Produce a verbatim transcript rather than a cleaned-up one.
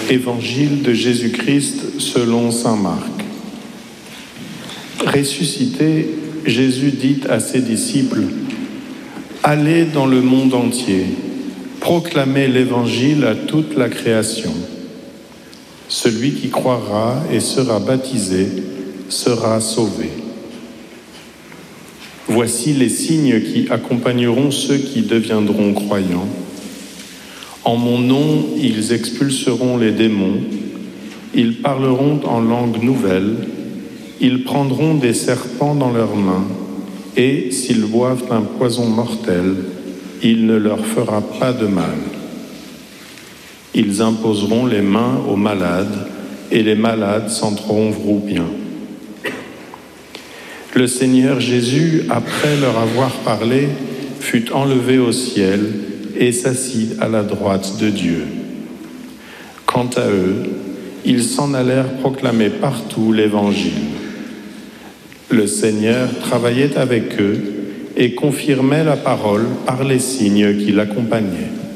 Évangile de Jésus-Christ selon saint Marc. Ressuscité, Jésus dit à ses disciples : « Allez dans le monde entier, proclamez l'Évangile à toute la création. Celui qui croira et sera baptisé sera sauvé. Voici les signes qui accompagneront ceux qui deviendront croyants. En mon nom, ils expulseront les démons, ils parleront en langue nouvelle, ils prendront des serpents dans leurs mains, et s'ils boivent un poison mortel, il ne leur fera pas de mal. Ils imposeront les mains aux malades, et les malades s'en trouveront bien. » Le Seigneur Jésus, après leur avoir parlé, fut enlevé au ciel et s'assit à la droite de Dieu. Quant à eux, ils s'en allèrent proclamer partout l'Évangile. Le Seigneur travaillait avec eux et confirmait la parole par les signes qui l'accompagnaient.